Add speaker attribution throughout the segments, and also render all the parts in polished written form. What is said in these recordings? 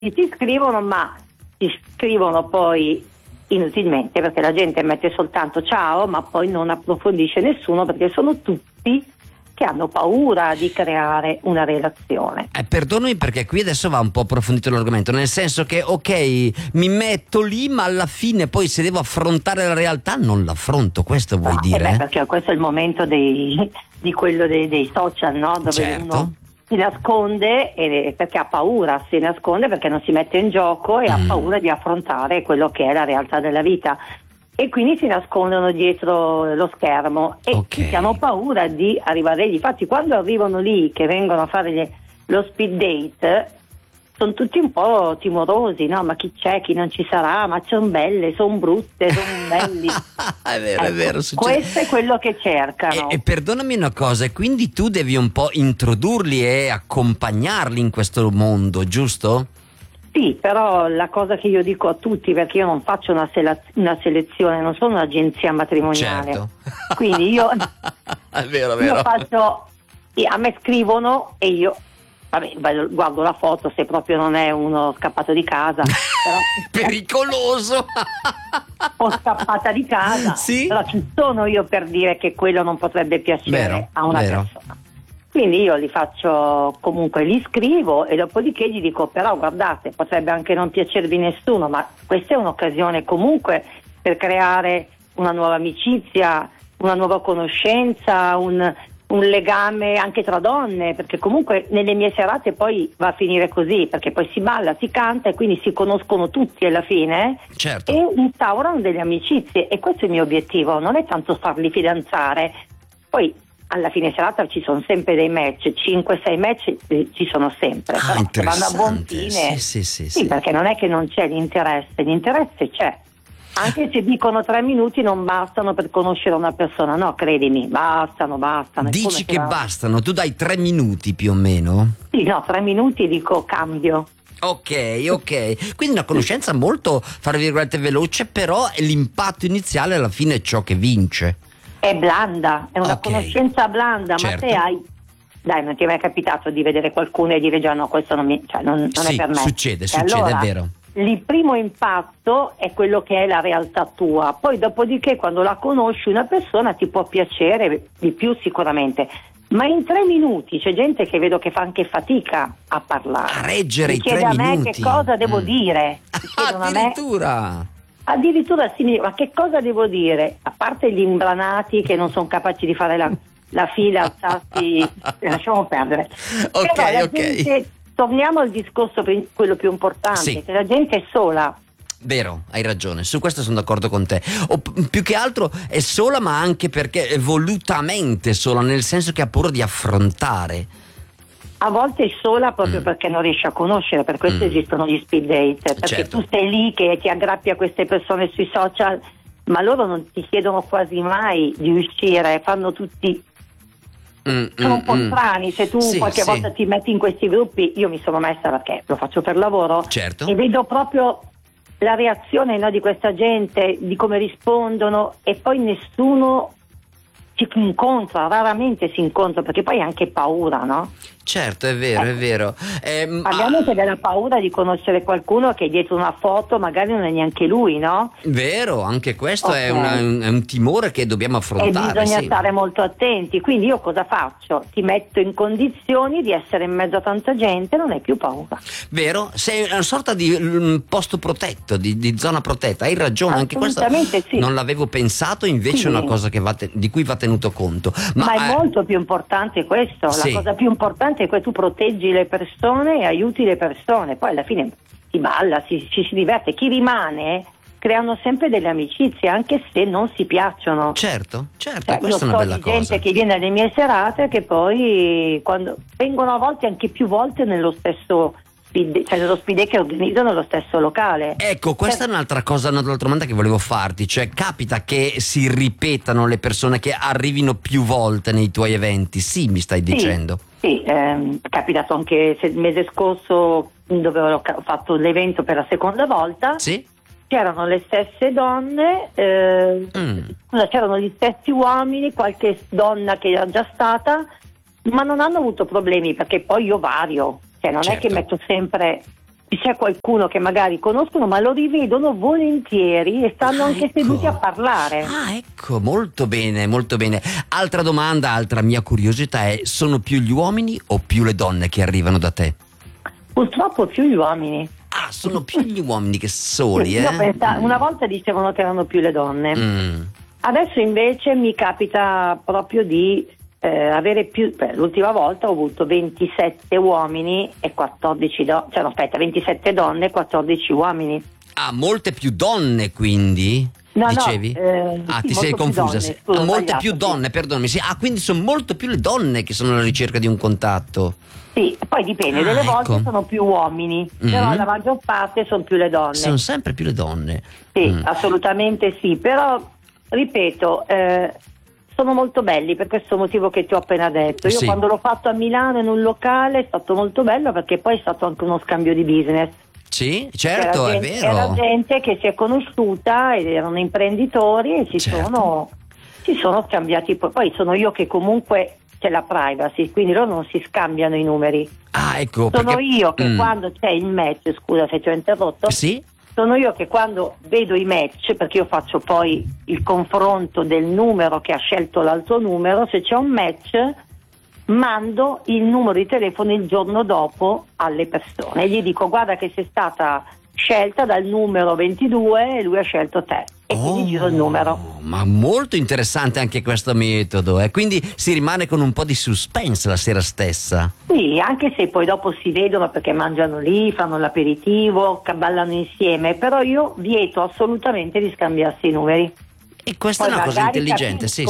Speaker 1: si scrivono, ma si scrivono poi inutilmente, perché la gente mette soltanto ciao, ma poi non approfondisce nessuno, perché sono tutti che hanno paura di creare una relazione.
Speaker 2: Perdonami, perché qui adesso va un po' approfondito l'argomento, nel senso che ok, mi metto lì, ma alla fine poi se devo affrontare la realtà non l'affronto, questo vuoi dire?
Speaker 1: Perché questo è il momento di quello dei social, no? Dove
Speaker 2: certo.
Speaker 1: uno si nasconde perché ha paura, si nasconde perché non si mette in gioco e ha paura di affrontare quello che è la realtà della vita. E quindi si nascondono dietro lo schermo e hanno paura di arrivare lì. Infatti quando arrivano lì, che vengono a fare lo speed date, sono tutti un po' timorosi, no? Ma chi c'è, chi non ci sarà, ma sono belle, sono brutte, sono belli.
Speaker 2: È vero, è vero.
Speaker 1: Questo è quello che cercano.
Speaker 2: E perdonami una cosa, e quindi tu devi un po' introdurli e accompagnarli in questo mondo, giusto?
Speaker 1: Sì, però la cosa che io dico a tutti, perché io non faccio una selezione, non sono un'agenzia matrimoniale,
Speaker 2: certo.
Speaker 1: Quindi io
Speaker 2: è vero,
Speaker 1: io faccio, a me scrivono e io guardo la foto, se proprio non è uno scappato di casa, però,
Speaker 2: pericoloso
Speaker 1: o scappata di casa,
Speaker 2: sì?
Speaker 1: Però ci sono io per dire che quello non potrebbe piacere a una persona. Quindi io li faccio, comunque li scrivo e dopodiché gli dico: però guardate, potrebbe anche non piacervi nessuno, ma questa è un'occasione comunque per creare una nuova amicizia, una nuova conoscenza, un legame anche tra donne, perché comunque nelle mie serate poi va a finire così, perché poi si balla, si canta e quindi si conoscono tutti alla fine,
Speaker 2: certo.
Speaker 1: E instaurano delle amicizie, e questo è il mio obiettivo, non è tanto farli fidanzare. Poi alla fine serata ci sono sempre dei match, 5-6 match ci sono sempre, però vanno a buon fine. Sì, perché non è che non c'è l'interesse c'è. Anche se dicono 3 minuti non bastano per conoscere una persona, no, credimi, bastano.
Speaker 2: Dici che bastano? Tu dai 3 minuti più o meno?
Speaker 1: Sì, no, 3 minuti dico cambio.
Speaker 2: Ok, quindi una conoscenza molto, fra virgolette, veloce, però l'impatto iniziale alla fine è ciò che vince.
Speaker 1: È blanda, è una conoscenza blanda,
Speaker 2: certo.
Speaker 1: Ma te non ti è mai capitato di vedere qualcuno e dire già no, questo non è per me.
Speaker 2: Succede,
Speaker 1: allora,
Speaker 2: è vero.
Speaker 1: Il primo impatto è quello che è la realtà tua, poi dopodiché quando la conosci una persona ti può piacere di più sicuramente, ma in 3 minuti c'è gente che vedo che fa anche fatica a parlare,
Speaker 2: a reggere i 3
Speaker 1: minuti.
Speaker 2: Chiede a
Speaker 1: me che cosa devo dire, addirittura sì, ma che cosa devo dire, a parte gli imbranati che non sono capaci di fare la fila, alzarsi, lasciamo perdere.
Speaker 2: Ok.
Speaker 1: Torniamo al discorso, quello più importante, che la gente è sola.
Speaker 2: Vero, hai ragione, su questo sono d'accordo con te. O più che altro è sola, ma anche perché è volutamente sola, nel senso che ha paura di affrontare.
Speaker 1: A volte è sola proprio perché non riesce a conoscere, per questo esistono gli speed date, perché tu sei lì che ti aggrappi a queste persone sui social, ma loro non ti chiedono quasi mai di uscire, fanno tutti... sono un po' strani, se tu qualche volta ti metti in questi gruppi, io mi sono messa perché lo faccio per lavoro, e vedo proprio la reazione, no, di questa gente, di come rispondono, e poi nessuno si incontra, raramente si incontra, perché poi hai anche paura, no?
Speaker 2: Certo, è vero.
Speaker 1: Parliamo della paura di conoscere qualcuno che dietro una foto magari non è neanche lui, no?
Speaker 2: Vero, anche questo è un timore che dobbiamo affrontare.
Speaker 1: E bisogna stare molto attenti, quindi io cosa faccio? Ti metto in condizioni di essere in mezzo a tanta gente, non hai più paura.
Speaker 2: Vero, sei una sorta di posto protetto, di zona protetta, hai ragione, anche questo non l'avevo pensato, invece è una cosa di cui va tenuto conto. Ma
Speaker 1: è molto più importante questo, la cosa più importante è che tu proteggi le persone e aiuti le persone, poi alla fine si balla, ci si diverte, chi rimane creano sempre delle amicizie anche se non si piacciono.
Speaker 2: Certo, questa è una bella cosa.
Speaker 1: Gente che viene alle mie serate che poi quando vengono a volte anche più volte nello stesso nello speed day che organizzano lo stesso locale.
Speaker 2: Ecco, questa è un'altra cosa, un'altra domanda che volevo farti, cioè capita che si ripetano le persone, che arrivino più volte nei tuoi eventi? Sì, mi stai dicendo.
Speaker 1: Sì, è capitato anche il mese scorso, dove ho fatto l'evento per la seconda volta.
Speaker 2: Sì.
Speaker 1: C'erano le stesse donne, c'erano gli stessi uomini, qualche donna che era già stata, ma non hanno avuto problemi, perché poi io vario, cioè non è che metto sempre c'è qualcuno che magari conoscono ma lo rivedono volentieri e stanno anche seduti a parlare.
Speaker 2: Ah, ecco, molto bene, molto bene. Altra domanda, altra mia curiosità è: sono più gli uomini o più le donne che arrivano da te?
Speaker 1: Purtroppo più gli uomini.
Speaker 2: Ah, sono più gli uomini che soli,
Speaker 1: Io una volta dicevano che erano più le donne. Adesso invece mi capita proprio di avere più. L'ultima volta ho avuto 27 uomini e 14 27 donne e 14 uomini.
Speaker 2: Ah, molte più donne quindi?
Speaker 1: No,
Speaker 2: dicevi?
Speaker 1: Sì,
Speaker 2: ti sei confusa.
Speaker 1: Donne, scusa,
Speaker 2: molte più donne, perdonami. Sì. Quindi sono molto più le donne che sono alla ricerca di un contatto.
Speaker 1: Sì, poi dipende, delle volte sono più uomini, però la maggior parte sono più le donne.
Speaker 2: Sono sempre più le donne.
Speaker 1: Sì, assolutamente sì, però ripeto, sono molto belli per questo motivo che ti ho appena detto. Io quando l'ho fatto a Milano in un locale è stato molto bello, perché poi è stato anche uno scambio di business.
Speaker 2: Sì, certo, è vero.
Speaker 1: Era gente che si è conosciuta ed erano imprenditori e si sono scambiati. Poi sono io che comunque c'è la privacy, quindi loro non si scambiano i numeri.
Speaker 2: Ah, ecco.
Speaker 1: Sono io che quando c'è il match, scusa se ti ho interrotto.
Speaker 2: Sì.
Speaker 1: Sono io che quando vedo i match, perché io faccio poi il confronto del numero che ha scelto l'altro numero, se c'è un match mando il numero di telefono il giorno dopo alle persone e gli dico: guarda che sei stata scelta dal numero 22 e lui ha scelto te, e quindi giro il numero.
Speaker 2: Ma molto interessante anche questo metodo, quindi si rimane con un po' di suspense la sera stessa.
Speaker 1: Sì, anche se poi dopo si vedono perché mangiano lì, fanno l'aperitivo, ballano insieme, però io vieto assolutamente di scambiarsi i numeri.
Speaker 2: E questa poi è una cosa intelligente, sì.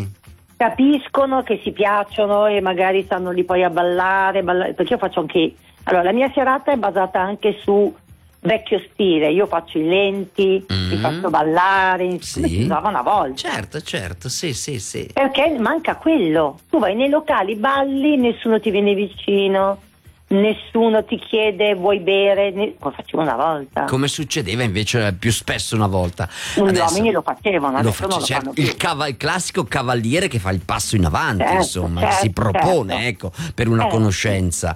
Speaker 1: Capiscono che si piacciono e magari stanno lì poi a ballare, perché io faccio anche. Allora, la mia serata è basata anche su vecchio stile, io faccio i lenti, li faccio ballare, come si usava una volta.
Speaker 2: Certo, sì.
Speaker 1: Perché manca quello. Tu vai nei locali, balli, nessuno ti viene vicino, nessuno ti chiede vuoi bere, lo facevo una volta.
Speaker 2: Come succedeva invece più spesso una volta.
Speaker 1: Gli uomini lo facevano, adesso non lo fanno più.
Speaker 2: Il classico cavaliere che fa il passo in avanti, si propone per una conoscenza.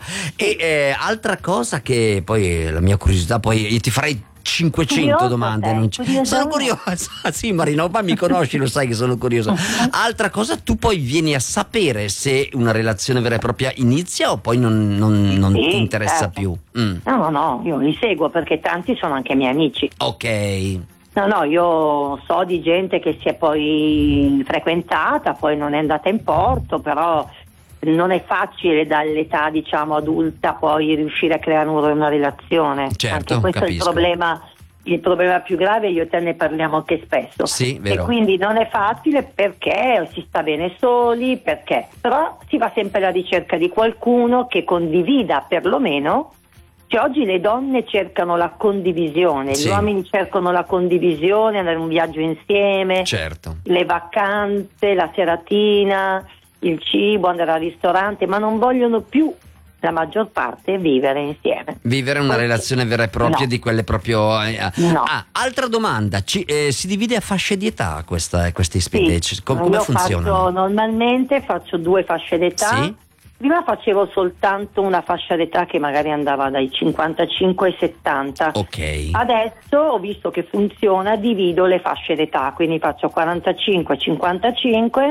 Speaker 2: E altra cosa che poi la mia curiosità, poi io ti farei 500 domande. Sono curiosa. Sì, Marina, ma mi conosci, lo sai che sono curiosa. Altra cosa, tu poi vieni a sapere se una relazione vera e propria inizia o poi non ti interessa più?
Speaker 1: No, io li seguo perché tanti sono anche miei amici.
Speaker 2: Ok.
Speaker 1: No, io so di gente che si è poi frequentata, poi non è andata in porto, però non è facile dall'età adulta poi riuscire a creare una relazione.
Speaker 2: Certo,
Speaker 1: anche questo
Speaker 2: capisco.
Speaker 1: è il problema più grave, io e te ne parliamo anche spesso.
Speaker 2: Sì, vero.
Speaker 1: E quindi non è facile perché si sta bene soli, però si va sempre alla ricerca di qualcuno che condivida perlomeno. Cioè, oggi le donne cercano la condivisione, gli uomini cercano la condivisione, andare in un viaggio insieme, le vacanze, la seratina, il cibo, andare al ristorante, ma non vogliono più, la maggior parte, vivere insieme.
Speaker 2: Vivere una relazione vera e propria, di quelle proprio. Altra domanda: si divide a fasce di età questi speed date? Come funziona?
Speaker 1: Normalmente faccio 2 fasce d'età.
Speaker 2: Sì?
Speaker 1: Prima facevo soltanto una fascia d'età che magari andava dai 55 ai 70.
Speaker 2: Ok.
Speaker 1: Adesso ho visto che funziona, divido le fasce d'età, quindi faccio 45, 55,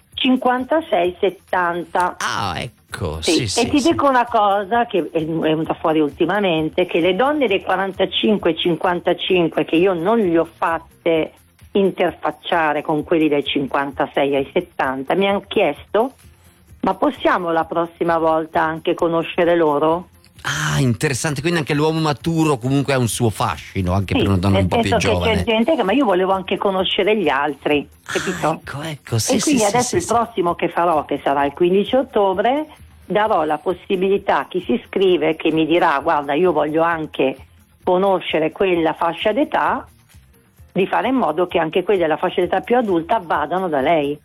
Speaker 1: 56, 70.
Speaker 2: Ah, ecco.
Speaker 1: Sì, e ti dico una cosa che è venuta fuori ultimamente, che le donne dei 45 e 55, che io non li ho fatte interfacciare con quelli dai 56 ai 70, mi hanno chiesto: ma possiamo la prossima volta anche conoscere loro?
Speaker 2: Ah, interessante, quindi anche l'uomo maturo comunque ha un suo fascino, anche per una donna un po' più giovane.
Speaker 1: C'è gente ma io volevo anche conoscere gli altri, capito?
Speaker 2: Ecco, sì.
Speaker 1: E quindi adesso il prossimo che farò, che sarà il 15 ottobre, darò la possibilità a chi si iscrive, che mi dirà: guarda, io voglio anche conoscere quella fascia d'età, di fare in modo che anche quelli della fascia d'età più adulta vadano da lei.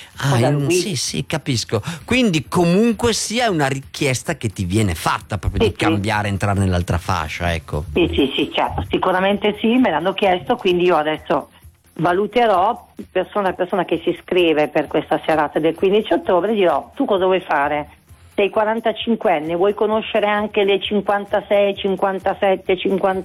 Speaker 2: Sì, capisco. Quindi comunque sia una richiesta che ti viene fatta proprio di cambiare, entrare nell'altra fascia, ecco.
Speaker 1: Sì, certo, sicuramente sì, me l'hanno chiesto, quindi io adesso valuterò persona a persona che si iscrive per questa serata del 15 ottobre, dirò: tu cosa vuoi fare? sei 45enne, vuoi conoscere anche le 56, 57,